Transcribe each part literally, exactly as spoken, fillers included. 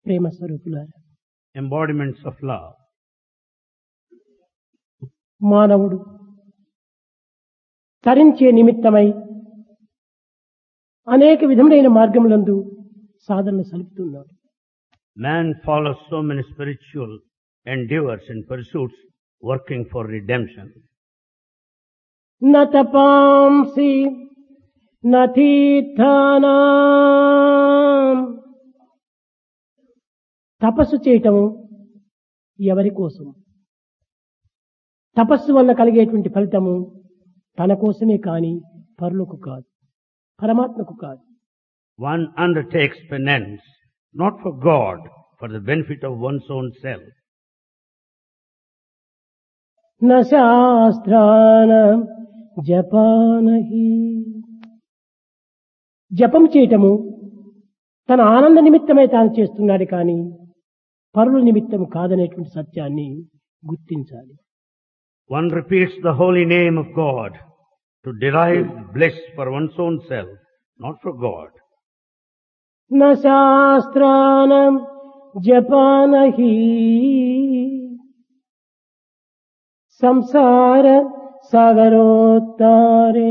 ప్రేమ స్వరూపులారా, embodiments of love. మానవుడు తరించే నిమిత్తమై అనేక విధములైన మార్గములందు సాధనలు సలుపుతున్నాడు. Man follows so many spiritual endeavors and pursuits working for redemption. న తపాంసి న తీర్థానాం. తపస్సు చేయటము ఎవరి కోసం? తపస్సు వల్ల కలిగేటువంటి ఫలితము తన కోసమే కాని పరులకు కాదు, పరమాత్మకు కాదు. One undertakes penance not for God, for the benefit of one's own self. న శాస్త్రాన జపానహి. జపం చేయటము తన ఆనంద నిమిత్తమై తాను చేస్తున్నాడు కానీ పరుల నిమిత్తం కాదనేటువంటి సత్యాన్ని గుర్తించాలి. One repeats the holy name of God to derive bliss for one's own self, not for God. న శాస్త్రానం జపానహి సంసార సాగరోత్తారే.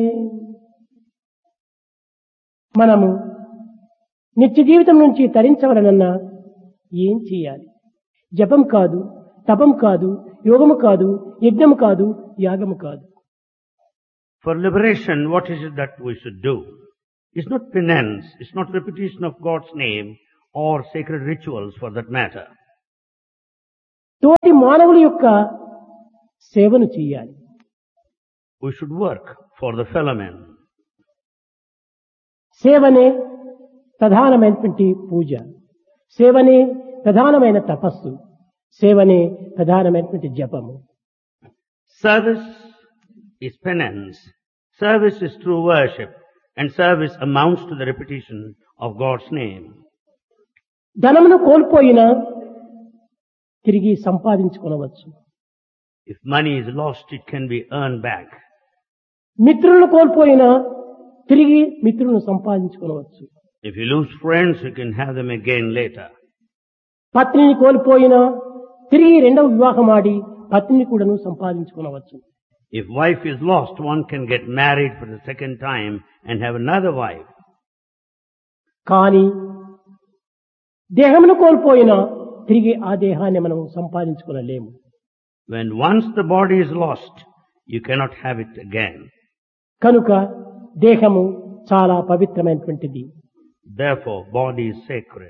మనము నిత్య జీవితం నుంచి తరించవలనన్నా ఏం చేయాలి? జపం కాదు, తపం కాదు, యోగము కాదు, యజ్ఞము కాదు, యాగము కాదు. For liberation, what is it that we should do? It's not penance, it's not repetition of God's name or sacred rituals for that matter. తోటి మానవుల యొక్క సేవను చేయాలి. We should work for the fellow men. సేవనే ప్రధానమైనటువంటి పూజ, సేవనే ప్రధానమైన తపస్సు, సేవనే ప్రధానమైనటువంటి జపము. Service is penance, service is true worship, and service amounts to the repetition of God's name. ధనమును కోల్పోయినా తిరిగి సంపాదించుకొనవచ్చు. If money is lost, it can be earned back. మిత్రులను కోల్పోయినా తిరిగి మిత్రులను సంపాదించుకొనవచ్చు. If you lose friends, you can have them again later. పత్నిని కోల్పోయినా తిరిగి రెండవ వివాహం ఆడి పత్నిని కూడాను సంపాదించుకొనవచ్చు. If wife is lost, one can get married for the second time and have another wife. కానీ దేహమును కోల్పోయినా తిరిగి ఆ దేహాన్ని మనం సంపాదించుకొనలేము. When once the body is lost, you cannot have it again. కనుక దేహము చాలా పవిత్రమైనటువంటిది. Therefore, body is sacred.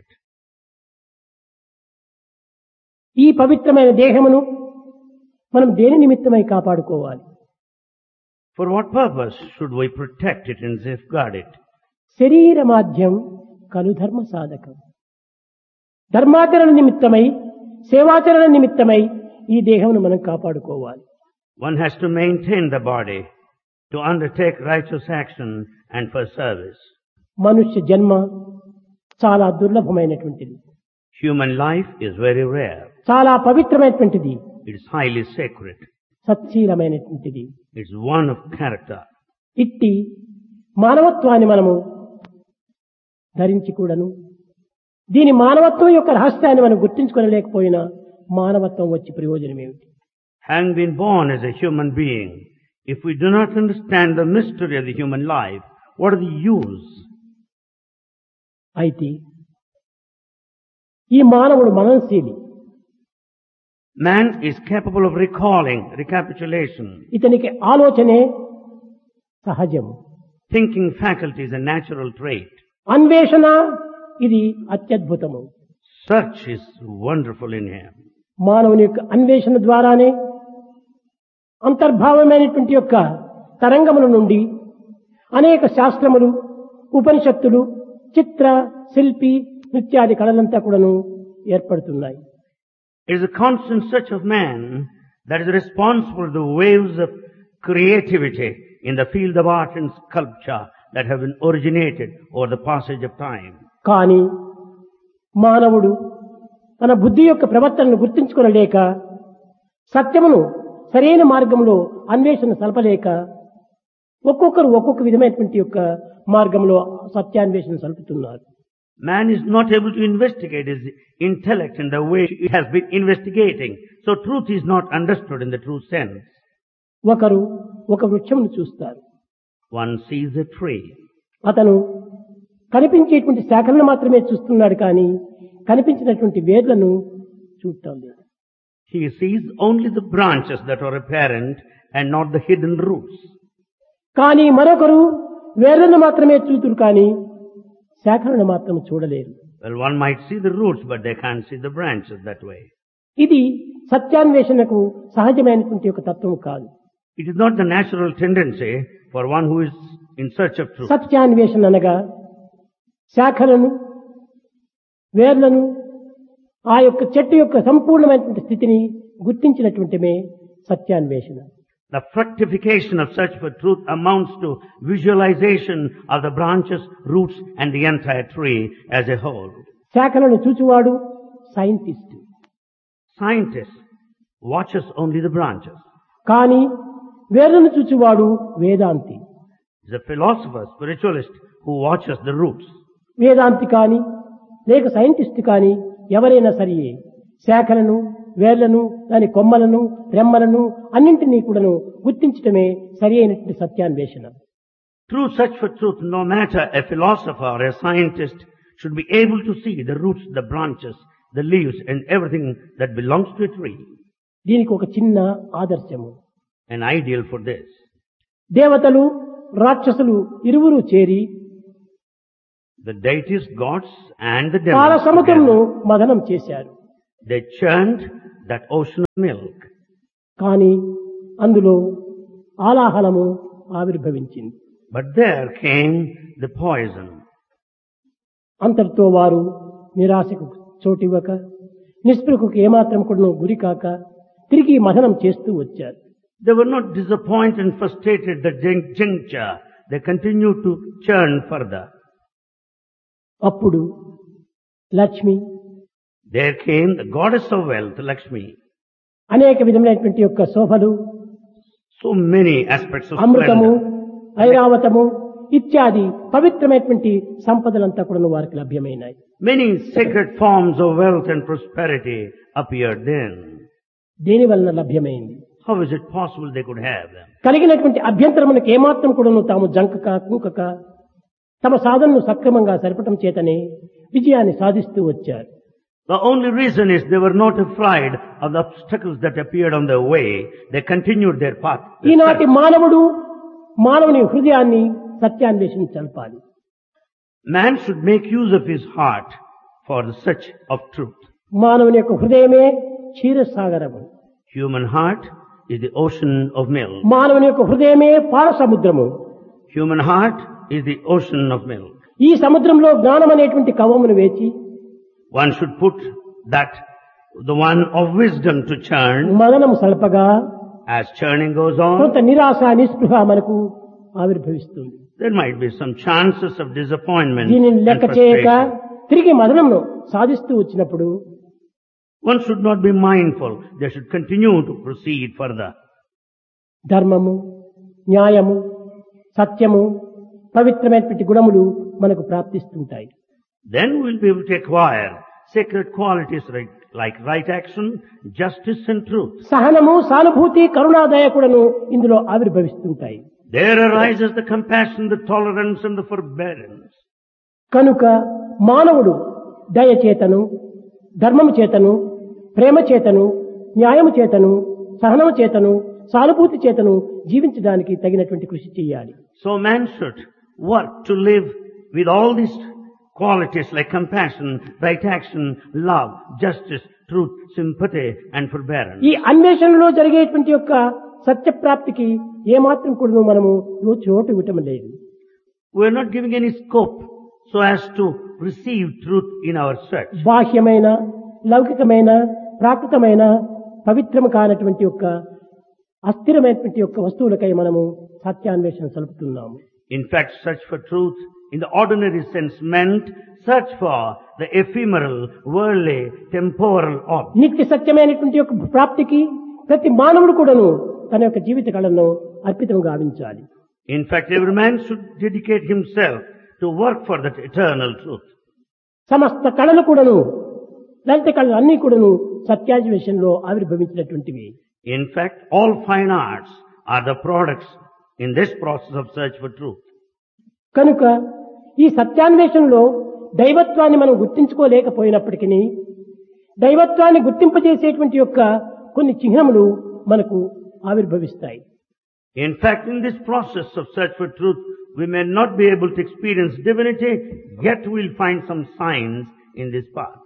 ఈ పవిత్రమైన దేహమును మనం దేని నిమిత్తమై కాపాడుకోవాలి? For what purpose should we protect it and safeguard it? శరీర మాధ్యం కలు ధర్మ సాధకం. ధర్మాచరణ నిమిత్తమై, సేవాచరణ నిమిత్తమై ఈ దేహమును మనం కాపాడుకోవాలి. One has to maintain the body to undertake righteous action and for service. మనుష్య జన్మ చాలా దుర్లభమైనటువంటిది, Human life is very rare. చాలా పవిత్రమైనటువంటిది, It is highly sacred. సచ్చీలమైనటువంటిది. It's one of character. ఇట్టి మానవత్వాన్ని మనము ధరించి కూడాను దీని మానవత్వం యొక్క రహస్యాన్ని మనం గుర్తించుకోలేకపోయినా మానవత్వం వచ్చి ప్రయోజనం ఏమిటి? Having been born as a human being, if we do not understand the mystery of the human life, what is the use? అయితే ఈ మానవుడు మననశీలి. Man is capable of recalling, recapitulation. ఇతనికి ఆలోచనే సహజము. Thinking faculty is a natural trait. అన్వేషణ ఇది అత్యద్భుతము. Search is wonderful in him. మానవుని యొక్క అన్వేషణ ద్వారానే అంతర్భావమైనటువంటి యొక్క తరంగముల నుండి అనేక శాస్త్రములు, ఉపనిషత్తులు, చిత్ర, శిల్పి, నృత్యాది కళలంతా కూడాను ఏర్పడుతున్నాయి. It is a constant search of man that is responsible for the waves of creativity in the field of art and sculpture that have been originated over the passage of time. కానీ మానవుడు తన బుద్ధి యొక్క ప్రవర్తనను గుర్తించుకొనలేక, సత్యమును సరైన మార్గంలో అన్వేషణ సలపలేక ఒక్కొక్కరు ఒక్కొక్క విధమైనటువంటి యొక్క మార్గంలో సత్యాన్వేషణ సలుపుతున్నారు. Man is not able to investigate his intellect in the way it has been investigating. So truth is not understood in the true sense. ఒకరు ఒక వృక్షమును చూస్తారు. One sees a tree. అతను కనిపించేటువంటి శాఖలను మాత్రమే చూస్తున్నాడు కానీ కనిపించినటువంటి వేర్లను చూడటం లేదు. He sees only the branches that are apparent and not the hidden roots. కానీ మరొకరు వేర్లను మాత్రమే చూతురు కానీ శాఖలను మాత్రం చూడలేరు. Well, one might see the roots, but they can't see the branches that way. ఇది సత్యాన్వేషణకు సహజమైనటువంటి ఒక తత్వం కాదు. It is not the natural tendency for one who is in search of truth. సత్యాన్వేషణ అనగా శాఖలను వేర్లను ఆ యొక్క చెట్టు యొక్క సంపూర్ణమైనటువంటి స్థితిని గుర్తించినటువంటిమే సత్యాన్వేషణ. The fructification of search for truth amounts to visualization of the branches, roots and the entire tree as a whole. శాఖలను చూచువాడు scientist. Scientist watches only the branches. కానీ వేర్లను చూచువాడు వేదాంతి. The philosopher, spiritualist who watches the roots. వేదాంతి కానీ లేక scientist కానీ ఎవరైనా సరియే శాఖలను వేర్లను దాని కొమ్మలను రెమ్మలను అన్నింటినీ కూడాను గుర్తించటమే సరి అయినటువంటి సత్యాన్వేషణ. True search for truth, no matter a philosopher or a scientist should be able to see the roots, the branches, the leaves and everything that belongs to a tree. దీనికి ఒక చిన్న ఆదర్శము. An ideal for this. దేవతలు రాక్షసులు ఇరువురు చేరి The deities, gods and the పాల devils సముద్రంను together, మదనం చేశారు. they churned that ocean of milk. కానీ అందులో ఆలాహలము ఆవిర్భవించింది. But there came the poison. అంతటితో వారు నిరాశకు చోటివ్వక నిస్పృహకు ఏమాత్రం కూడా గురి కాక తిరిగి మదనం చేస్తూ వచ్చారు. They were not disappointed and frustrated at the jun- juncture. They continued to churn further. అప్పుడు Lakshmi There came the goddess of wealth, Lakshmi. అనేక విధమైనటువంటి యొక్క శోభలు So many aspects of అమృతము splendor. ఐరావతము ఇత్యాది పవిత్రమైనటువంటి సంపదలంతా కూడా వారికి లభ్యమైనాయి. Many sacred forms of wealth and prosperity appeared then. దేని వలన లభ్యమైంది? How is it possible they could have them? కలిగినటువంటి అభ్యంతరములకు ఏమాత్రం కూడాను తాము జంకక కుంకక తమ సాధనను సక్రమంగా సరిపటం చేతనే విజయాన్ని సాధిస్తూ వచ్చారు. The only reason is they were not afraid of the obstacles that appeared on their way. They continued their path. their ఈనాటి search. మానవుడు మానవుని హృదయాన్ని సత్యాన్వేషణ చల్పాలి. Man should make use of his heart for the search of truth. మానవుని యొక్క హృదయమే క్షీరసాగరము. Human heart is the ocean of milk. మానవుని యొక్క హృదయమే పాల సముద్రము. Human heart is the ocean of milk. ఈ సముద్రంలో జ్ఞానం అనేటువంటి కవమును వేచి One should put that, the one of wisdom to churn. మదనము సల్పగా As churning goes on, కొంత నిరాశ నిస్పృహ మనకు ఆవిర్భవిస్తుంది. there might be some chances of disappointment దీనిని and లెక్క చేయక frustration. తిరిగి మదనమును సాధిస్తూ వచ్చినప్పుడు One should not be mindful. They should continue to proceed further. ధర్మము న్యాయము సత్యము పవిత్రమైనటువంటి గుణములు మనకు ప్రాప్తిస్తుంటాయి. Then we'll be able to acquire sacred qualities like, like right action, justice and truth. సహనము సానుభూతి కరుణాదయ కూడాను ఇందులో ఆవిర్భవిస్తుంటాయి. There arises the compassion, the tolerance and the forbearance. కనుక మానవుడు దయ చేతను ధర్మము చేతను ప్రేమ చేతను న్యాయము చేతను సహనము చేతను సానుభూతి చేతను జీవించడానికి తగినటువంటి కృషి చేయాలి. So man should work to live with all these qualities like compassion, right action, love, justice, truth, sympathy and forbearance. ఈ అన్వేషణలో జరిగేటువంటి యొక్క సత్యప్రాప్తికి ఏమాత్రం కూడా మనము చోటు ఇవ్వటం లేదు. We are not giving any scope so as to receive truth in our search. బాహ్యమైన లౌకికమైన ప్రాకృతమైన పవిత్రము కానటువంటి యొక్క అస్థిరమైనటువంటి యొక్క వస్తువులకై మనము సత్యాన్వేషణ సలుపుతున్నాము. In fact, search for truth in the ordinary sense meant search for the ephemeral, worldly, temporal objects. నిత్య సత్యమైనటువంటి యొక్క ప్రాప్తికి ప్రతి మానవుడు కూడాను తన యొక్క జీవిత కాలంలో అర్పితం గావించాలి. In fact, every man should dedicate himself to work for that eternal truth. సమస్త కళలు కూడాను, లలిత కళలు అన్ని కూడాను సత్యాన్వేషణలో ఆవిర్భవించినటువంటివి. In fact, all fine arts are the products in this process of search for truth. కనుక ఈ సత్యాన్వేషణలో దైవత్వాన్ని మనం గుర్తించుకోలేకపోయినప్పటికీ దైవత్వాన్ని గుర్తింపజేసేటువంటి యొక్క కొన్ని చిహ్నములు మనకు ఆవిర్భవిస్తాయి. In fact, in this process of search for truth, we may not be able to experience divinity, yet we'll find some signs in this path.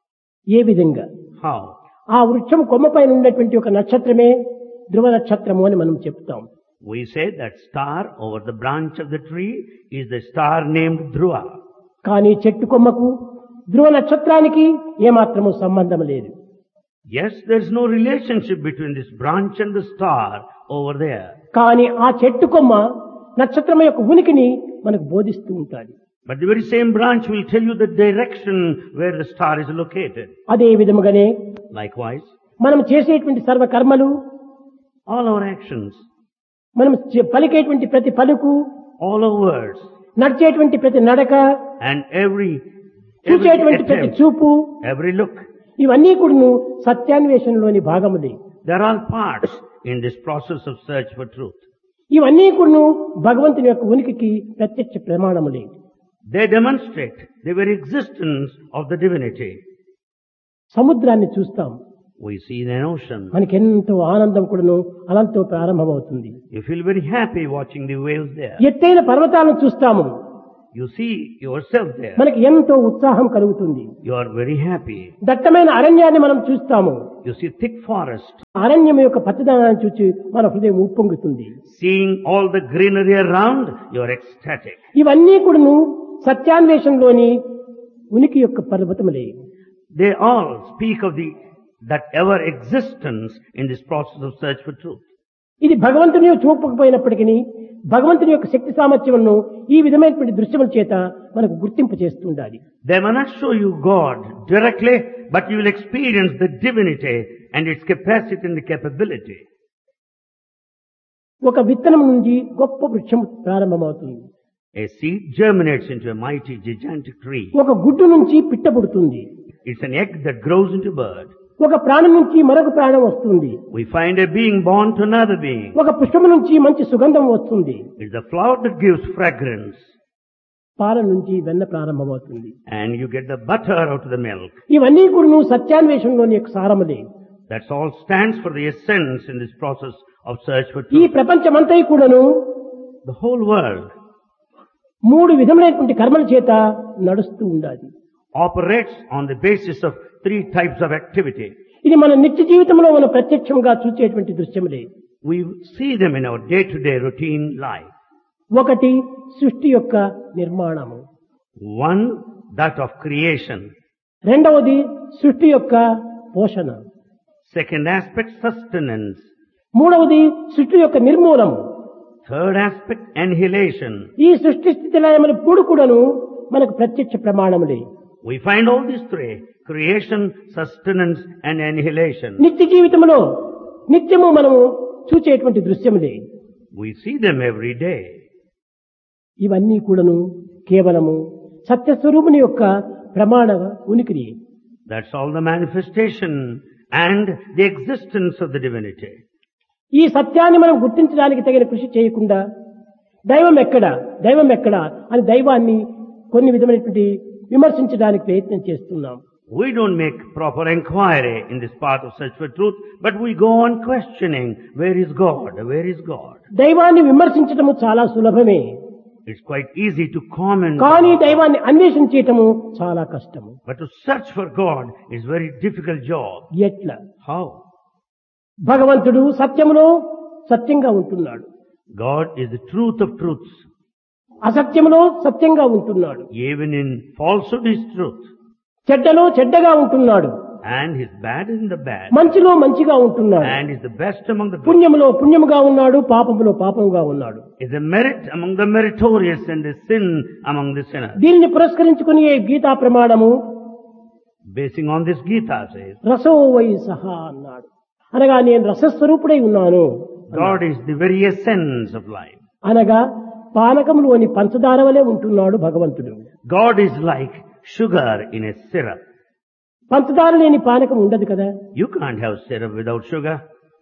ఏ విధంగా? How? ఆ వృక్షం కొమ్మపైన ఉన్నటువంటి ఒక నక్షత్రమే ధ్రువ నక్షత్రము అని మనం చెప్తాం. We say that star over the branch of the tree is the star named Dhruva. కానీ చెట్టు కొమ్మకు ధ్రువ నక్షత్రానికి ఏమాత్రము సంబంధం లేదు. Yes, there's no relationship between this branch and the star over there. కానీ ఆ చెట్టు కొమ్మ నక్షత్రం యొక్క ఉనికిని మనకు బోధిస్తూ ఉంటాది. But the very same branch will tell you the direction where the star is located. అదే విధముగానే Likewise, మనం చేసేటువంటి సర్వ కర్మలు, all our actions, మనం చే- పలికేటువంటి ప్రతి పలుకు, all our words, నడిచేటువంటి ప్రతి నడక, and every, every చూచేటువంటి ప్రతి attempt, చూపు, every look, ఇవన్నీ కూడాను సత్యాన్వేషణలోని భాగములే. they're all parts in this process of search for truth. ఇవన్నీ కూడాను భగవంతుని యొక్క ఉనికికి ప్రత్యక్ష ప్రమాణములే. They demonstrate the very existence of the divinity. సముద్రాన్ని చూస్తాం, We see an ocean. మనకెంతో ఆనందం కూడాను అలంతో ప్రారంభమవుతుంది. You feel very happy watching the waves there. ఎత్తైన పర్వతాలను చూస్తాము, You see yourself there. మనకి ఎంతో ఉత్సాహం కలుగుతుంది. You are very happy. దట్టమైన అరణ్యాన్ని మనం చూస్తాము, You see thick forest. అరణ్యం యొక్క పచ్చదనాన్ని చూసి మన హృదయం ఉప్పొంగుతుంది. Seeing all the greenery around, you are ecstatic. ఇవన్నీ కూడాను సత్యాన్వేషణలోని ఉనికి యొక్క పర్వతములే. They all speak of the that ever existence in this process of search for truth. ఇది భగవంతుని చూపకపోయినప్పటికీ భగవంతుని యొక్క శక్తి సామర్థ్యములను ఈ విధమైనటువంటి దృశ్యముల చేత మనకు గుర్తింపు చేస్తుండాలి. They may not show you God directly, but you will experience the divinity and its capacity and the capability. ఒక విత్తనం నుండి గొప్ప వృక్షం ప్రారంభమవుతుంది. A seed germinates into a mighty gigantic tree. ఒక గుడ్డు నుంచి పిట్ట పుడుతుంది. It's an egg that grows into a bird. ఒక ప్రాణం నుంచి మరొక ప్రాణం వస్తుంది. We find a being born to another being. ఒక పుష్పము నుంచి మంచి సుగంధం వస్తుంది. It's a flower that gives fragrance. పాల నుంచి వెన్న ప్రారంభమవుతుంది. And you get the butter out of the milk. ఇవన్నీ కూడా నువ్వు సత్యాన్వేషణలోని యొక్క సారములే. That's all stands for the essence in this process of search for ఈ truth. ప్రపంచమంతా కూడాను The whole world మూడు విధములైనటువంటి కర్మల చేత నడుస్తూ ఉండాలి. operates on the basis of three types of activity. ఇది మన నిత్య జీవితంలో మనం ప్రత్యక్షంగా చూసేటువంటి దృశ్యములే. We see them in our day-to-day routine life. ఒకటి సృష్టి యొక్క నిర్మాణము, One, that of creation. రెండవది సృష్టి యొక్క పోషణ, Second aspect, sustenance. మూడవది సృష్టి యొక్క నిర్మూలము. Third aspect, annihilation. ఈ సృష్టి స్థితి లయములు మూడు కూడాను మనకు ప్రత్యక్ష ప్రమాణములే. We find all these three, creation, sustenance and annihilation. నిత్య జీవితంలో నిత్యము మనము చూచేటువంటి దృశ్యములే. We see them every day. ఇవన్నీ కూడాను కేవలము సత్యస్వరూపుని యొక్క ప్రమాణ ఉనికిని. That's all the manifestation and the existence of the divinity. ఈ సత్యాన్ని మనం గుర్తించడానికి తగిన కృషి చేయకుండా దైవం ఎక్కడా దైవం ఎక్కడా అని దైవాన్ని కొన్ని విధమైనటువంటి విమర్శించడానికి ప్రయత్నం చేస్తున్నాం. We don't make proper inquiry in this path of search for truth, but we go on questioning, where is God? Where is God? దైవాన్ని విమర్శించటము చాలా సులభమే, It's quite easy to comment, కానీ దైవాన్ని అన్వేషించటము చాలా కష్టము. but to search for God is very difficult job. ఎట్లా? How? భగవంతుడు సత్యములో సత్యంగా ఉంటున్నాడు, God is the truth of truths. అసత్యములో సత్యంగా ఉంటున్నాడు, Even in falsehood is truth. చెడ్డలో చెడ్డగా ఉంటున్నాడు, And He's bad in the bad. మంచిలో మంచిగా ఉంటున్నాడు, And is the best among the good. పుణ్యములో పుణ్యముగా ఉన్నాడు, పాపములో పాపముగా ఉన్నాడు. Is the merit among the meritorious and the sin among the sinners. దీనిని పురస్కరించుకుని ఈ గీతా ప్రమాణము Basing on this Gita says, రసో why సహా అన్నాడు. అనగా నేను రసస్వరూపుడై ఉన్నాను. God is the very essence of life. అనగా పానకంలోని పంచదార వలె ఉంటున్నాడు భగవంతుడు. God is like sugar in a syrup. పంచదార లేని పానకం ఉండదు కదా. You can't have syrup without sugar.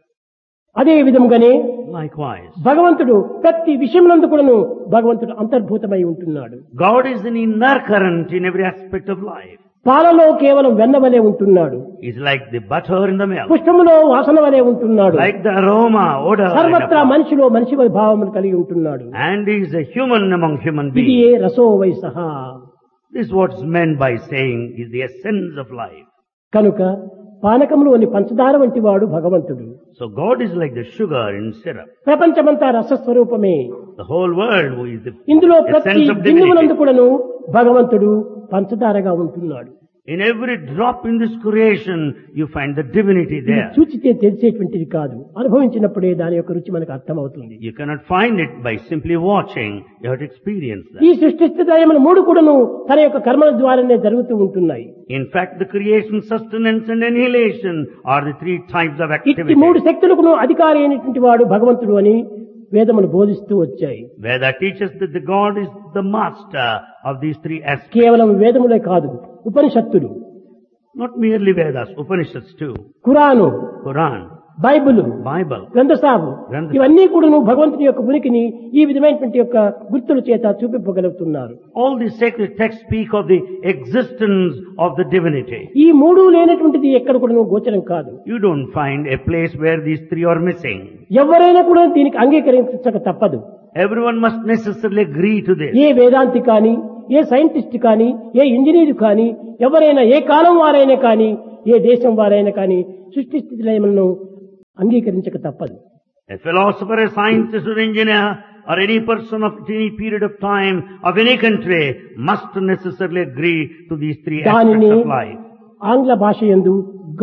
అదే విధముగానే Likewise, భగవంతుడు ప్రతి విషయమునందు కూడాను భగవంతుడు అంతర్భూతమై ఉంటున్నాడు. God is an inner current in every aspect of life. పాలలో కేవలం వెన్న వలె ఉంటున్నాడు. He's like the butter in the milk, పుష్పములో వాసన వలె ఉంటున్నాడు. like the aroma, odor, in a సర్వత్రా flower. మనిషిలో మనిషి భావములు కలిగి ఉంటున్నాడు. And he is a human among human ఇది beings. A రసో వైసహ. This is what's meant by saying is the essence of life. కనుక పానకంలోని పంచదార వంటి వాడు భగవంతుడు. So God is like the sugar in syrup. ప్రపంచమంతా రసస్వరూపమే. The whole world who is the ఇందులో ప్రతి essence of బిందువునందు divinity. కూడాను భగవంతుడు పంచదారగా ఉంటున్నాడు. In every drop in this creation, you find the divinity ఇది there. చూచితే తెలిసేటువంటిది కాదు, అనుభవించినప్పుడే దాని యొక్క రుచి మనకు అర్థమవుతుంది. You cannot find it by simply watching. You have to experience ఈ that. సృష్టిస్థితయములు మూడు కూడాను తన యొక్క కర్మల ద్వారానే జరుగుతూ ఉంటున్నాయి. In fact, the creation, sustenance and annihilation are the three types of ఇట్టి activity. మూడు శక్తులకు అధికారి అయినటువంటి వాడు భగవంతుడు అని వేదములు బోధిస్తూ వచ్చాయి. Veda teaches that the God is the master of these three aspects. కేవలం వేదములే కాదు, ఉపనిషత్తులు, Not merely Vedas, Upanishads too. Quran, Quran, Bible, Bible. గ్రంథసాము, గ్రంథ- ఇవన్నీ కూడాను భగవంతుని యొక్క ఉనికిని ఈ విధమైనటువంటి యొక్క గుర్తుల చేత చూపింపగలుగుతున్నారు. All these sacred texts speak of the existence of the divinity. ఈ మూడు లేనటువంటిది ఎక్కడ కూడాను గోచరం కాదు. You don't find a place where these three are missing. ఎవరైనా కూడా దీనికి అంగీకరించక తప్పదు. Everyone must necessarily agree to this. ఏ వేదాంతి కానీ, ఏ సైంటిస్ట్ కానీ, ఏ ఇంజనీర్ కానీ, ఎవరైనా ఏ కాలం వారైనా కానీ, ఏ దేశం వారైనా కానీ సృష్టి స్థితి లయములను అంగీకరించక తప్పదు. A philosopher, a scientist, or engineer, or any person of any period of time of any country must necessarily agree to these three దానిని aspects of life. ఆంగ్ల భాష యందు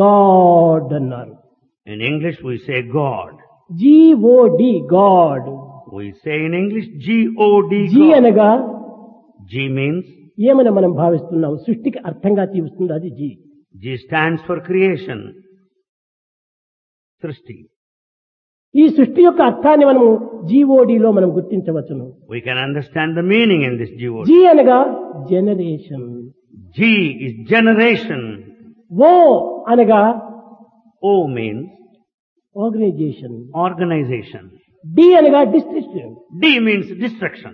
గాడ్ అన్నారు. In English we say God. GOD God. We say in English G O D G God. అనగా G means, ఏమని మనం భావిస్తున్నాం, సృష్టికి అర్థంగా తీస్తుంది అది G. G stands for creation. Srishti. ఈ సృష్టి యొక్క అర్థాన్ని మనము జిఓడిలో మనం గుర్తించవచ్చును. We can understand the meaning in this G word. G అనగా జనరేషన్, G is generation. ఓ అనగా O means organisation, organization. D అనగా డిస్ట్రిక్షన్. D means destruction.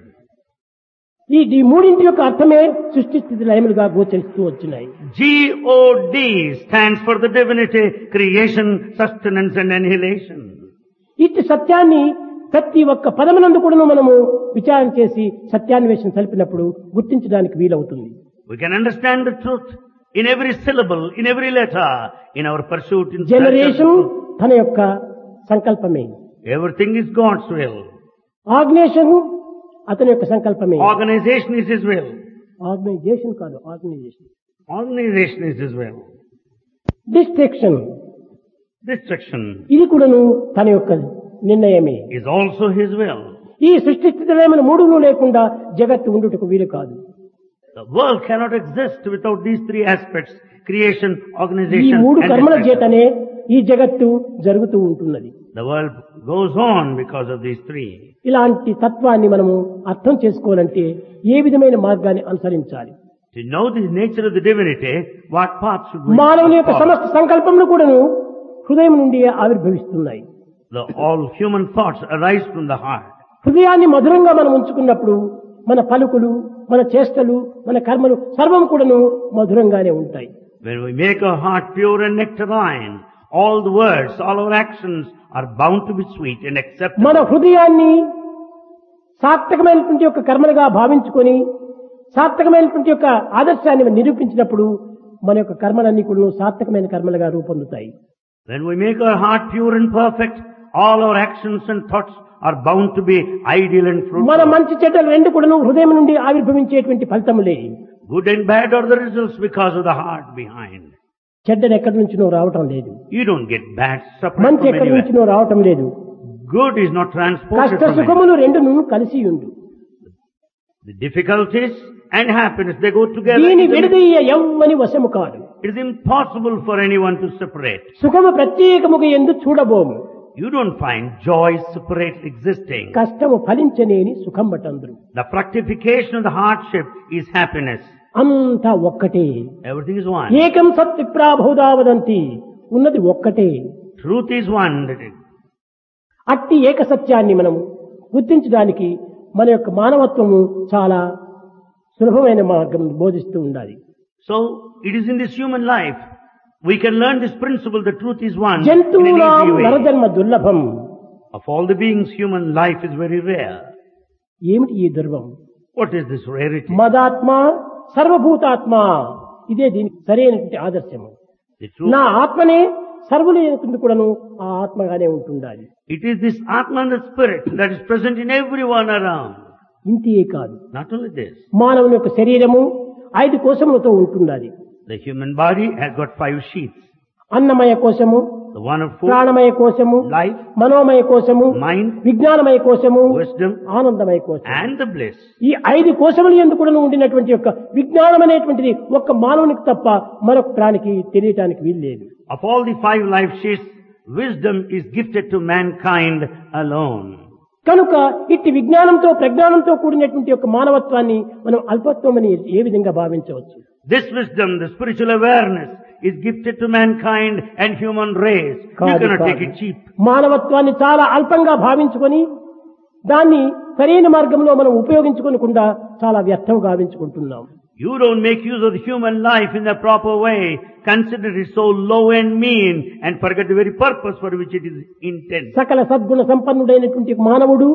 ఈ ఈ మూడింటి యొక్క అర్థమే సృష్టి స్థితి లయములుగా గోచరిస్తూ వచ్చినాయి. G O D stands for the divinity, creation, sustenance and annihilation. ఇట్టి సత్యాన్ని ప్రతి ఒక్క పదమునందు కూడా మనము విచారణ చేసి సత్యాన్వేషణ సలిపినప్పుడు గుర్తించడానికి వీలవుతుంది. We can understand the truth in every syllable, in every letter, in our pursuit in search of generation the truth. తన యొక్క సంకల్పమే, Everything is God's will. Organisation అతని యొక్క సంకల్పమే. Organization is His will. Organisation కాదు, organisation. Organization is His will. డిస్ట్రిక్షన్ Destruction ఇది కూడాను తన యొక్క నిర్ణయమే. is also His will. ఈ సృష్టి స్థితిలయములు మూడును లేకుండా జగత్తు ఉండుటకు వీలు కాదు. The world cannot exist without these three aspects: creation, ఈ organization, మూడు and కర్మల destruction. చేతనే ఈ జగత్తు జరుగుతూ ఉంటున్నది. The world goes on because of these three. ఇలాంటి తత్వాన్ని మనము అర్థం చేసుకోవాలంటే ఏ విధమైన మార్గాన్ని అనుసరించాలి? To know the nature of the divinity, what path should we మానవుని యొక్క follow? సమస్త సంకల్పములు కూడాను హృదయం నుండి ఆవిర్భవిస్తున్నాయి. The all human thoughts arise from the heart. హృదయాన్ని మధురంగా మనం ఉంచుకున్నప్పుడు మన పలుకులు, మన చేష్టలు, మన కర్మలు సర్వం కూడాను మధురంగానే ఉంటాయి. When we make our heart pure and nectarine, all the words, all our actions are bound to be sweet and మన acceptable. హృదయాన్ని సార్థకమైనటువంటి యొక్క కర్మలుగా భావించుకొని సార్థకమైనటువంటి యొక్క ఆదర్శాన్ని నిరూపించినప్పుడు మన యొక్క కర్మలన్నీ కూడా సార్థకమైన కర్మలుగా రూపొందుతాయి. When we make our heart pure and perfect, all our actions and thoughts are bound to be ideal and మన fruitful. మంచి చెడ్డలు రెండు కూడాను హృదయం నుండి ఆవిర్భవించేటువంటి ఫలితములే. Good and bad are the results because of the heart behind. చెడ్డలు ఎక్కడి నుంచినో రావటం లేదు, You don't get bad separate మంచి from ఎక్కడి anywhere. నుంచినో రావటం లేదు. Good is not transported కష్ట from anywhere. సుఖములు రెండును కలిసి ఉండు. The difficulties and happiness, they go together. దీని It is- విడదీయ ఎవ్వని వశము కాదు. It is impossible for anyone to separate. సుఖము ప్రత్యేకముగా ఎందు చూడబోము. You don't find joy separately existing. కష్టము ఫలించనేని సుఖం బటందరు. The fructification of the hardship is happiness. అంతా ఒక్కటే. Everything is one. ఏకం సత్ విప్రా బహుధా వదంతి. ఉన్నది ఒక్కటే. Truth is one. అట్టి ఏక సత్యాన్ని మనం గుర్తించడానికి మన యొక్క మానవత్వము చాలా సులభమైన మార్గం బోధిస్తూ ఉండాలి. So it is in this human life we can learn this principle. The truth is one. In an జంతువునాం easy way. నరజన్మ దుర్లభం. Of all the beings, human life is very rare. ఏమిటి ఈ దుర్వం? What is this rarity? మదాత్మ సర్వభూతాత్మ. ఇదే దీనికి సరైనటువంటి ఆదర్శము. The truth. నా ఆత్మనే సర్వులైనటువంటి కూడాను ఆ ఆత్మగానే ఉంటుండాలి. It is this Atma and the Spirit that is present in everyone around. ఇంతే కాదు, Not only this. మానవుని యొక్క శరీరము ఐదు కోశములతో ఉంటుండాలి. The human body has got five sheaths. అన్నమయ కోశము, The one of food, ప్రాణమయ కోశము, life, మనోమయ కోశము, mind, విజ్ఞానమయ కోశము, wisdom, ఆనందమయ కోశము. and the bliss. ఈ ఐదు కోశములు ఎందుకు కూడా ఉండినటువంటి యొక్క విజ్ఞానం అనేటువంటిది ఒక్క మానవునికి తప్ప మరొక ప్రాణికి తెలియటానికి వీల్లేదు. Of all the five life sheaths, wisdom is gifted to mankind alone. కనుక ఇట్టి విజ్ఞానంతో ప్రజ్ఞానంతో కూడినటువంటి యొక్క మానవత్వాన్ని మనం అల్పత్వమని ఏ విధంగా భావించవచ్చు? This wisdom, the spiritual awareness, is gifted to mankind and human race. You కాదు, cannot కాదు. take it cheap. మానవత్వాన్ని చాలా అల్పంగా భావించుకొని దాన్ని సరైన మార్గంలో మనం ఉపయోగించుకోకుండా చాలా వ్యర్థం గావించుకుంటున్నాం. You don't make use of the human life in the proper way. Consider it so low and mean and forget the very purpose for which it is intended. సకల సద్గుణ సంపన్నుడైనటువంటి మానవుడు,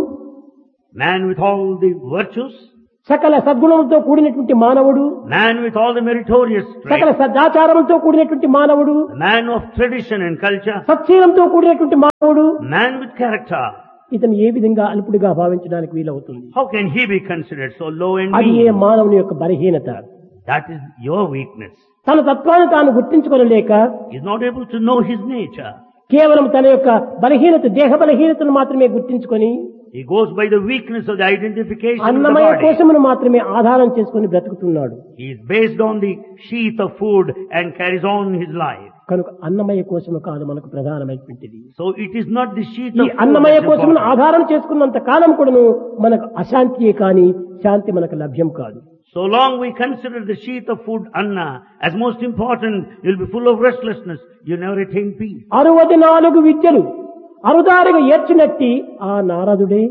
Man with all the virtues, సకల సద్గుణములతో కూడినటువంటి మానవుడు, man with all the meritorious సకల traits, సదాచారంతో కూడినటువంటి మానవుడు, man of tradition and culture, సత్శీలంతో కూడినటువంటి మానవుడు, man with character. ఇతను ఏ విధంగా అల్పుడిగా భావించడానికి వీలవుతుంది? How can he be considered so low and అది ఏ mean? మానవుని యొక్క బలహీనత. That is your weakness. తన తత్వాన్ని తాను గుర్తించుకోలేక He is not able to know his nature. కేవలం తన యొక్క బలహీనత, దేహ బలహీనతను మాత్రమే గుర్తించుకొని He goes by the weakness of the identification of the Annamayya body. కోశమును మాత్రమే ఆధారం చేసుకొని బ్రతుకుతున్నాడు. He is based on the sheath of food and carries on his life. కనుక అన్నమయ కోశము కాదు మనకు ప్రధానమైనటువంటిది. So it is not the sheath ఈ of food Annamayya that is కోశమును important. ఆధారం చేసుకున్నంత కాలం కూడాను మనకు అశాంతియే కాని శాంతి మనకు లభ్యం కాదు. So long we consider the sheath of food, anna, as most important, you'll be full of restlessness. You never attain peace. అరవది నాలుగు విద్యలు అరుదారుగా ఏర్చినట్టి ఆ నారదుడే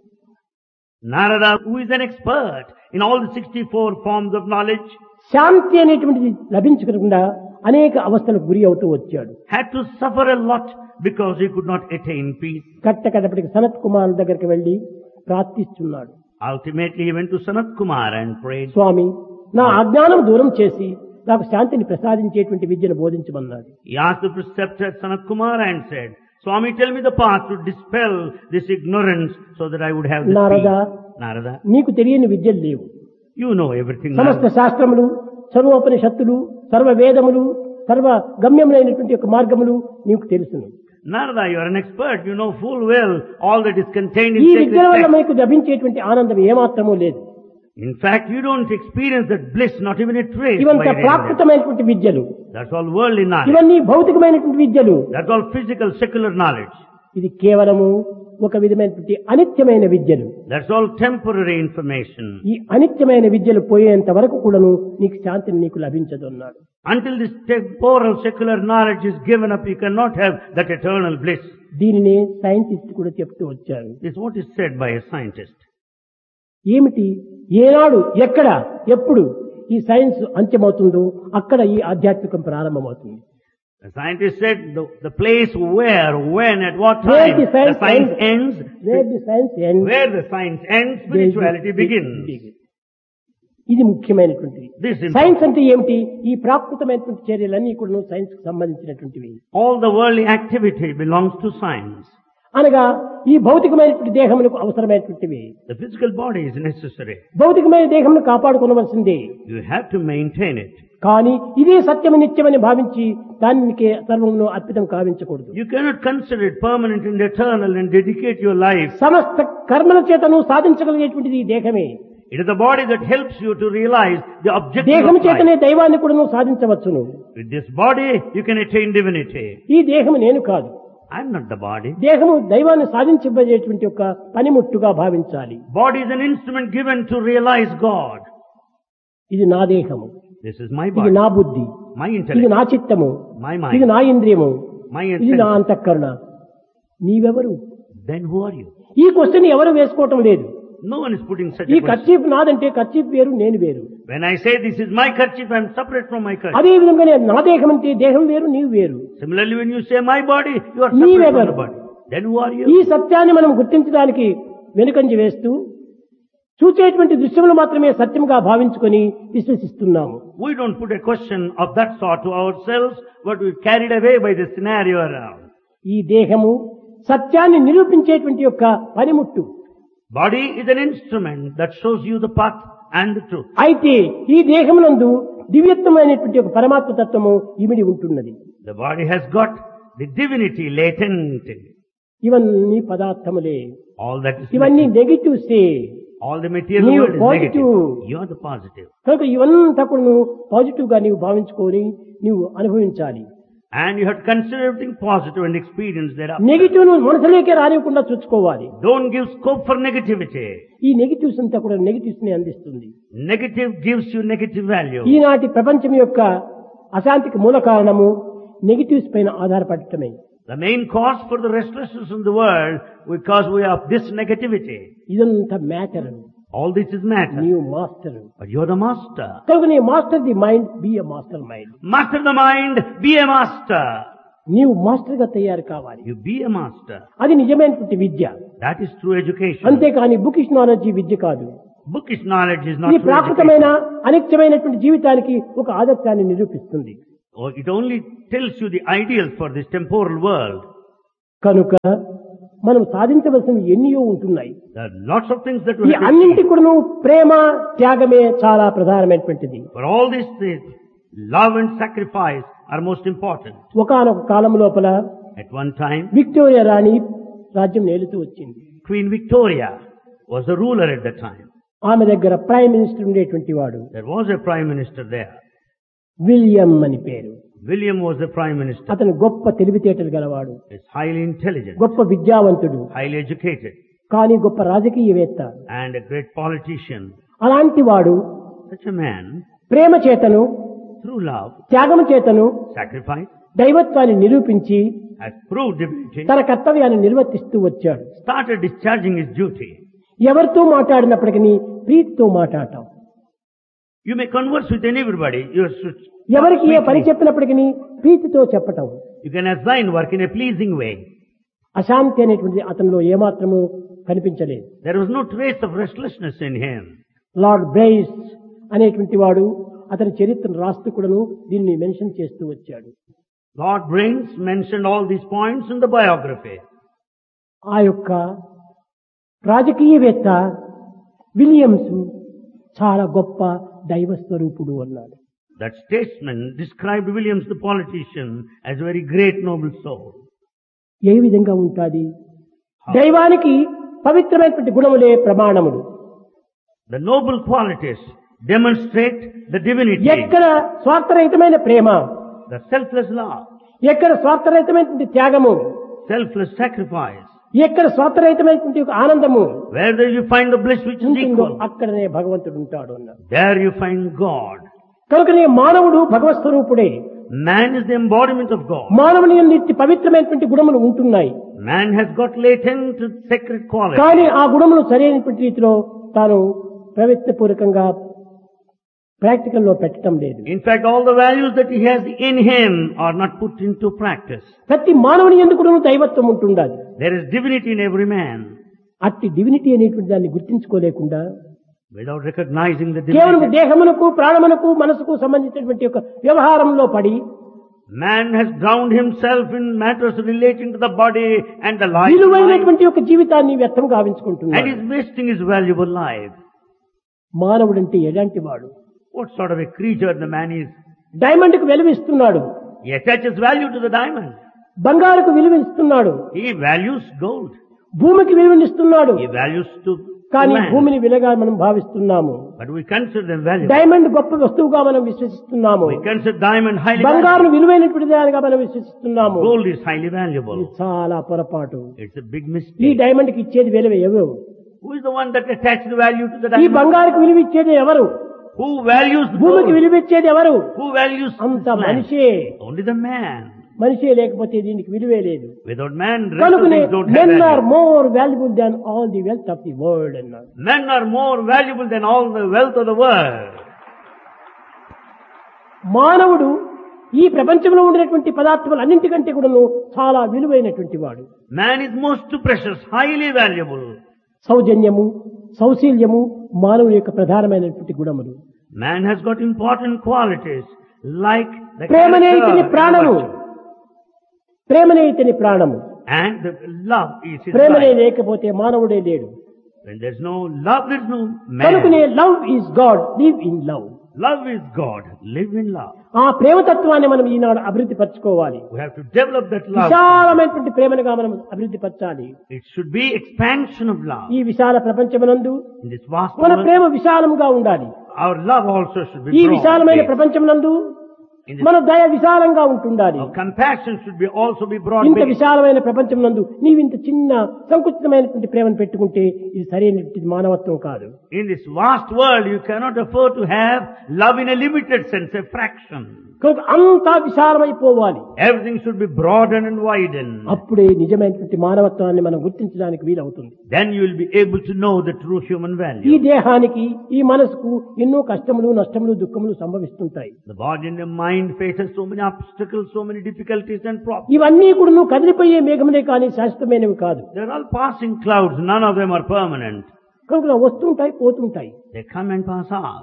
Narada, who is an expert in all the sixty-four forms of knowledge, శాంతి అనేటువంటిది లభించకుండా అనేక అవస్థలకు గురి అవుతూ వచ్చాడు. had to suffer a lot because he could not attain peace. కట్ట కడపటికి సనత్ కుమార్ దగ్గరికి వెళ్లి ప్రార్థిస్తున్నాడు. Ultimately he went to Sanat Kumar and prayed. స్వామి, నా అజ్ఞానం దూరం చేసి నాకు శాంతిని ప్రసాదించేటువంటి విద్యను బోధించమన్నాడు. He asked the preceptor Sanat Kumar and said, Swami, tell me the path to dispel this ignorance so that I would have this Narada, peace. Narada, నీకు తెలియని విద్యలు లేవు. you know everything. సమస్త Narada. శాస్త్రములు, సర్వోపనిషత్తులు, సర్వ వేదములు, సర్వ గమ్యములైనటువంటి యొక్క మార్గములు నీకు తెలుసును. Narada, you are an expert. You know full well all that is contained in ఈ sacred విద్యల వల్ల texts. మీకు లభించేటువంటి ఆనందం ఏమాత్రమూ లేదు. In fact, you don't experience that bliss, not even a trace. ఇవంత by reading them. ప్రాకృతమైనటువంటి విద్యలు, That's all worldly knowledge. ఇవన్నీ భౌతికమైనటువంటి విద్యలు. That's all physical, secular knowledge. ఇది కేవలము ఒక విధమైనటువంటి అనిత్యమైన విద్యలు. That's all temporary information. ఈ అనిత్యమైన విద్యలు పోయేంత వరకు కూడాను నీకు శాంతిని నీకు లభించదు అన్నాడు. Until this temporal, secular knowledge is given up, you cannot have that eternal bliss. దీనినే సైంటిస్ట్ కూడా చెప్తూ వచ్చారు. This is what is said by a scientist. ఏమిటి, ఏనాడు, ఎక్కడ, ఎప్పుడు ఈ సైన్స్ అంత్యమవుతుందో అక్కడ ఈ ఆధ్యాత్మికం ప్రారంభమవుతుంది. The scientist said the, the place where, when, at what Where time the science the science ends, ends, Where the science ends, where the science ends, there is spirituality the- begins. begins. ఇది ముఖ్యమైనటువంటిది. This is science అంటే ఏమిటి? ఈ ప్రాకృతమైనటువంటి చర్యలన్నీ కూడా science కు సంబంధించినటువంటివి. all the worldly activity belongs to science. అనగా ఈ భౌతికమైనటువంటి దేహములకు అవసరమైనటువంటివి. The physical body is necessary. భౌతికమైన దేహమును కాపాడుకోవలసిందే. You have to maintain it. కానీ ఇదే సత్యము నిత్యమని భావించి దానికి సర్వమును అర్పితం కావించకూడదు. You cannot consider it permanent and eternal and dedicate your life. సమస్త కర్మల చేతను సాధించగలిగేటువంటిది ఈ దేహమే. It is the body that helps you to realize the objective దేహము of చేతనే life. దైవాన్ని కూడా నువ్వు సాధించవచ్చును. With this body, you can attain divinity. ఈ దేహము నేను కాదు. I'm not the body. దేహము దైవాన్ని సాధించబడేటువంటి ఒక పనిముట్టుగా భావించాలి. Body is an instrument given to realize God. ఇది నా దేహము, This is my ఇది body, నా బుద్ధి, my ఇది intellect, నా చిత్తము, my ఇది mind, నా ఇంద్రియము, my ఇది నా sense. అంతఃకరణ. నీవెవరు? Then who are you? ఈ క్వశ్చన్ ఎవరు వేసుకోవటం లేదు. No one is putting such ఈ a question. కర్చీఫ్ నాదంటే కర్చీఫ్ వేరు, నేను వేరు. When I say this is my kerchief, I am separate from my kerchief. అదే విధంగానే నా దేహం అంటే దేహం వేరు, నీవు వేరు. Similarly, when you say my body, you are Nee separate from ever. the body. Then who are ఈ you? సత్యాన్ని మనం గుర్తించడానికి వెనుకంజ వేస్తూ చూచేటువంటి దృశ్యములు మాత్రమే సత్యముగా భావించుకొని విశ్వసిస్తున్నాము. We don't put a question of that sort to ourselves, but we carried away by the scenario around. ఈ దేహము సత్యాన్ని నిరూపించేటువంటి యొక్క పనిముట్టు. Body is an instrument that shows you the path and the truth. అయితే ఈ దేహమునందు దివ్యత్వమైనటువంటి ఒక పరమాత్మ తత్వము ఇమిడి ఉంటున్నది. The body has got the divinity latent in it. ఇవన్నీ పదార్థములే, All that is ఇవన్నీ material. నెగిటివ్సే. All the material నీవు world is positive. negative. You are the positive. కనుక ఇవంతా కూడా నువ్వు పాజిటివ్ గా నీవు భావించుకొని నీవు అనుభవించాలి. And you have to consider everything positive and experience thereafter. Negative ను మనసులోకే రానివ్వకుండా చూసుకోవాలి. Don't give scope for negativity. ఈ నెగిటివ్స్ అంతా కూడా నెగిటివ్స్ ని అందిస్తుంది. Negative gives you negative value. ఈనాటి ప్రపంచం యొక్క అశాంతికి మూల కారణము నెగిటివ్స్ పైన ఆధారపడటమే. The main cause for the restlessness in the world because we have this negativity. ఇదంతా matter. All this is matter. నీవు master. But you're the master. కనుక నీ master the mind, B a master mind. Master the mind, be a master. నీవు master గా తయారు కావాలి. You be a master. అది నిజమైనటువంటి విద్య. That is true education. అంతేకాని బుకిష్ నాలెడ్జ్ విద్య కాదు. Bookish knowledge is ఇది not true ప్రాకృతమైన education. అనిత్యమైనటువంటి జీవితానికి ఒక ఆదర్శాన్ని నిరూపిస్తుంది. Oh, it only tells you the ideals for this temporal world. కనుక మనం సాధించవలసినవి ఎన్నో ఉంటున్నాయి. There are lots of things that ఈ we have to అన్నింటి achieve. కూడా ప్రేమ త్యాగమే చాలా ప్రధానమైనటువంటిది. For all these things, love and sacrifice are most important. ఒకానొక కాలం లోపల At one time, విక్టోరియా రాణి రాజ్యం నేలుతూ వచ్చింది. Queen Victoria was the ruler at the time. ఆమె దగ్గర ప్రైమ్ మినిస్టర్ ఉండేటువంటి వాడు There was a prime minister there. William అని పేరు. William was the prime minister. అతను గొప్ప తెలివితేటలు గలవాడు, He's highly intelligent, గొప్ప విద్యావంతుడు, highly educated, కానీ గొప్ప రాజకీయవేత్త. and a great politician. అలాంటి వాడు Such a man, ప్రేమ చేతను through love, త్యాగము చేతను sacrifice, దైవత్వాన్ని నిరూపించి has proved divinity, తన కర్తవ్యాన్ని నిర్వర్తిస్తూ వచ్చాడు. started discharging his duty. ఎవరితో మాట్లాడినప్పటికీ ప్రీతితో మాట్లాడటం, You may converse with anybody. You should ఎవరికి ఏ పని చెప్పినప్పటికీ ప్రీతితో చెప్పటం. You can assign work in a pleasing way. అశాంతి అనేటువంటిది అతనిలో ఏమాత్రము కనిపించలేదు. There was no trace of restlessness in him. Lord Bryce అనేటువంటి వాడు అతని చరిత్రను రాస్తూ కూడాను దీన్ని మెన్షన్ చేస్తూ వచ్చాడు. Lord Brains mentioned all these points in the biography. ఆ యొక్క రాజకీయవేత్త విలియమ్స్ చాలా గొప్ప దైవ స్వరూపుడు అన్నాడు. That statesman described Williams the politician as a very great noble soul. ఏ విధంగా ఉంటాది? దైవానికి పవిత్రమైనటువంటి గుణములే ప్రమాణములు. The noble qualities demonstrate the divinity, ఎక్కడ స్వార్థరహితమైన ప్రేమ, the selfless love, ఎక్కడ స్వార్థరహితమైనటువంటి త్యాగము, selfless sacrifice. ఎక్కడ స్వార్థరహితమైనటువంటి ఒక ఆనందము Where there you find the bliss which is ఉంటుందో equal, అక్కడనే భగవంతుడు ఉంటాడు అన్నాడు. there you find God. కనుకనే మానవుడు భగవత్ స్వరూపుడే. Man is the embodiment of God. మానవుని యందు పవిత్రమైనటువంటి గుణములు ఉంటున్నాయి. Man has got latent sacred qualities. కానీ ఆ గుణములు సరైనటువంటి రీతిలో తాను ప్రయత్నపూర్వకంగా ప్రాక్టికల్ లో పెట్టడం లేదు. In fact, all the values that he has in him are not put into practice. ప్రతి మానవుని యందు కూడా దైవత్వం ఉంటుండాలి. There is divinity in every man. అట్టి డివినిటీ అనేటువంటి దాన్ని గుర్తించుకోలేకుండా Without recognizing the కేవలం divinity, దేహమునకు ప్రాణమునకు మనసుకు సంబంధించినటువంటి ఒక వ్యవహారంలో పడి man has drowned himself in matters relating to the body and the life, mind, విలువైనటువంటి ఒక జీవితాన్ని వ్యర్థం and గావించుకుంటున్నాడు. is wasting his valuable life. మానవుడంటే ఎలాంటి వాడు? What sort of a creature the man is? Diamond కు విలువిస్తున్నాడు, He attaches value to the diamond. బంగారుకు విలువిస్తున్నాడు, He values gold. భూమికి విలువనిస్తున్నాడు, He values to కానీ land. భూమిని విలువగా మనం భావిస్తున్నాము. But we consider them valuable. Diamond గొప్ప వస్తువుగా మనం విశ్వసిస్తున్నాము. We consider diamond highly బంగారం valuable. విలువైనటువంటి దానిగా మనం విశ్వసిస్తున్నాము. Gold is highly ఇది valuable. చాలా పొరపాటు. It's a big ఈ mistake. డైమండ్ కి ఇచ్చేది విలువ ఎవరు? Who is the one that attached the value to the ఈ diamond? బంగారుకు విలువ ఇచ్చేది ఎవరు? Who values the భూమికి gold? విలువ ఇచ్చేది ఎవరు? Who values అంత this land? మనిషే. Only the man. మనిషే లేకపోతే దీనికి విలువే లేదు. Without man, the rest of కనుకనే things don't have men are value. more valuable than all the wealth of the world అన్నారు. Men are more valuable than all the wealth of the world. మానవుడు ఈ ప్రపంచంలో ఉండినటువంటి పదార్థాలు అన్నింటికంటే కూడాను చాలా విలువైనటువంటి వాడు. Man is most precious, highly valuable. సౌజన్యము, సౌశీల్యము మానవుని యొక్క ప్రధానమైనటువంటి గుణములు. Man has got important qualities like the ప్రేమనే character ఇతని and ప్రాణము, virtue. ప్రేమనే ఇతని ప్రాణము. And the love is his ప్రేమనే life. లేకపోతే మానవుడే లేడు. When there's no love, there's no కనుకనే man. Love is God, live in love. Love is God. Live in love. ఆ ప్రేమతత్వాన్ని మనం ఈనాడు అభివృద్ధి పరచుకోవాలి. We have to develop that love. విశాలమైనటువంటి ప్రేమనుగా మనం అభివృద్ధి పరచాలి. It should be expansion of love. ఈ విశాల ప్రపంచమునందు In this vast మన world, ప్రేమ విశాలంగా ఉండాలి. our love also should be ఈ broad. విశాలమైన ప్రపంచమునందు In this, మన దయ విశాలంగా ఉంటుండాలి. our compassion should be also be broad ఇంత based. విశాలమైన ప్రపంచమునందు నీవింత చిన్న సంకుచితమైనటువంటి ప్రేమను పెట్టుకుంటే ఇది సరైనటువంటి మానవత్వం కాదు. In this vast world, you cannot afford to have love in a limited sense, a fraction. కనుక అంతా విశాలమైపోవాలి. Everything should be broadened and widened. అప్పుడే నిజమైనటువంటి మానవత్వాన్ని మనం గుర్తించడానికి వీలవుతుంది. Then you will be able to know the true human ఈ value. దేహానికి, ఈ మనసుకు ఎన్నో కష్టములు, నష్టములు, దుఃఖములు సంభవిస్తుంటాయి. The body and the mind faces so many obstacles, so many difficulties and problems. ఇవన్నీ కూడా నువ్వు కదిలిపోయే మేఘములే కానీ శాశ్వతమైనవి కాదు. They're all passing clouds. None of them are permanent. కనుక వస్తుంటాయి, పోతుంటాయి. They come and pass off.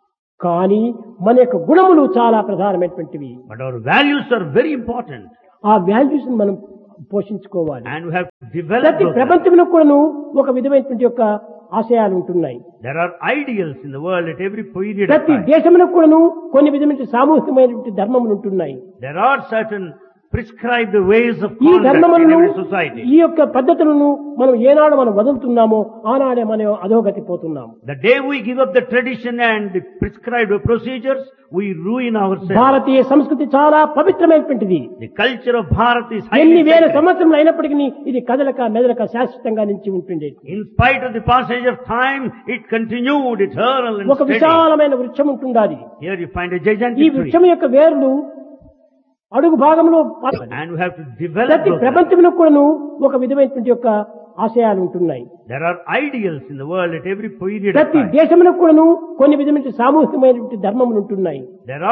కానీ మన యొక్క గుణములు చాలా ప్రధానమైనటువంటివి. But our values are very important. ఆ వాల్యూస్ మనం పోషించుకోవాలి. And we have to develop ప్రతి those. ప్రపంచంలో కూడాను ఒక విధమైనటువంటి యొక్క ఆశయాలు ఉంటున్నాయి. There are ideals in the world at every period of ప్రతి time. దేశంలో కూడాను కొన్ని విధమైన సామూహికమైనటువంటి ధర్మములు ఉంటున్నాయి. There are certain prescribed ways of ఈ conduct in ధర్మములను, every society. ఈ యొక్క పద్ధతులను మనం ఏనాడు మనం వదులుతున్నామో ఆనాడే మనం అధోగతి పోతున్నాము. The day we give up the tradition and the prescribed procedures, we ruin ourselves. భారతీయ సంస్కృతి చాలా పవిత్రమైనటువంటిది. The culture of Bharat is ఎన్ని highly వేల sacred. సంవత్సరములు అయినప్పటికీ ఇది కదలక మెదలక శాశ్వతంగా నిలిచి ఉంటుంది. In spite of the passage of time, it continued eternal and ఒక steady. విశాలమైన వృక్షం ఉంటుండాలి. Here you find a ఈ gigantic tree. వృక్షం యొక్క వేర్లు అడుగు భాగంలో And we have to develop ప్రతి those. ప్రపంచంలో కూడాను ఒక విధమైనటువంటి యొక్క ఆశయాలు ఉంటున్నాయి. There are ideals in the world at every period of ప్రతి time. దేశంలో కూడాను కొన్ని విధమైన సామూహికమైనటువంటి ధర్మములు ఉంటున్నాయి. There are